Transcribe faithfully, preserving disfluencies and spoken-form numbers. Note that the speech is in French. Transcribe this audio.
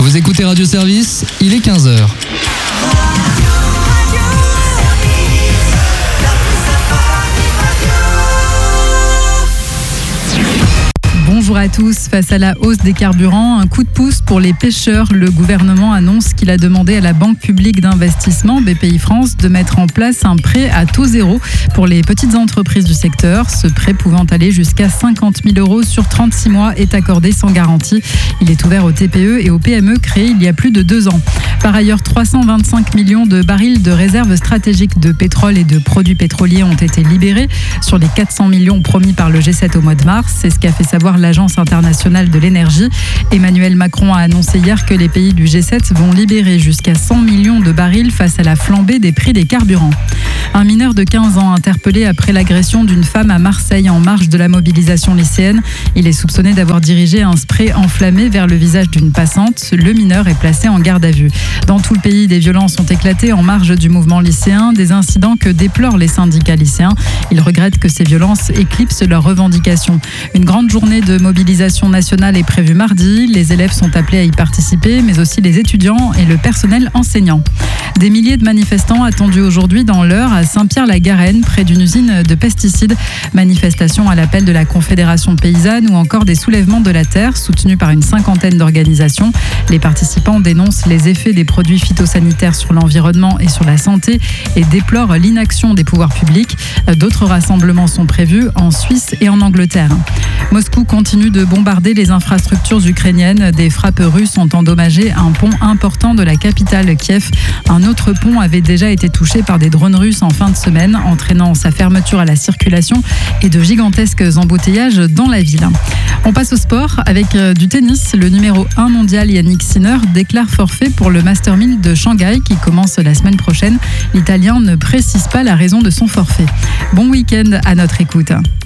Vous écoutez Radio Service, il est quinze heures. Bonjour à tous. Face à la hausse des carburants, un coup de pouce pour les pêcheurs. Le gouvernement annonce qu'il a demandé à la Banque publique d'investissement B P I France de mettre en place un prêt à taux zéro pour les petites entreprises du secteur. Ce prêt pouvant aller jusqu'à cinquante mille euros sur trente-six mois est accordé sans garantie. Il est ouvert aux T P E et aux P M E créés il y a plus de deux ans. Par ailleurs, trois cent vingt-cinq millions de barils de réserves stratégiques de pétrole et de produits pétroliers ont été libérés sur les quatre cents millions promis par le G sept au mois de mars. C'est ce qu'a fait savoir l'Agence internationale de l'énergie. Emmanuel Macron a annoncé hier que les pays du G sept vont libérer jusqu'à cent millions de barils face à la flambée des prix des carburants. Un mineur de quinze ans interpellé après l'agression d'une femme à Marseille en marge de la mobilisation lycéenne. Il est soupçonné d'avoir dirigé un spray enflammé vers le visage d'une passante. Le mineur est placé en garde à vue. Dans tout le pays, des violences ont éclaté en marge du mouvement lycéen, des incidents que déplorent les syndicats lycéens. Ils regrettent que ces violences éclipsent leurs revendications. Une grande journée de mobilisation nationale est prévue mardi. Les élèves sont appelés à y participer, mais aussi les étudiants et le personnel enseignant. Des milliers de manifestants attendus aujourd'hui dans l'Eure à Saint-Pierre-la-Garenne, près d'une usine de pesticides. Manifestation à l'appel de la Confédération paysanne ou encore des soulèvements de la terre, soutenus par une cinquantaine d'organisations. Les participants dénoncent les effets des produits phytosanitaires sur l'environnement et sur la santé et déplorent l'inaction des pouvoirs publics. D'autres rassemblements sont prévus en Suisse et en Angleterre. Moscou continue de bombarder les infrastructures ukrainiennes. Des frappes russes ont endommagé un pont important de la capitale Kiev. Un autre pont avait déjà été touché par des drones russes en fin de semaine, entraînant sa fermeture à la circulation et de gigantesques embouteillages dans la ville. On passe au sport avec du tennis. Le numéro un mondial Yannick Sinner déclare forfait pour le Master mille de Shanghai qui commence la semaine prochaine. L'Italien ne précise pas la raison de son forfait. Bon week-end à notre écoute.